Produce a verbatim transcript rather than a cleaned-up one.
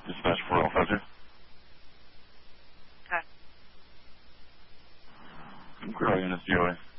Dispatch four oh five two. Okay. Grow units, D O A.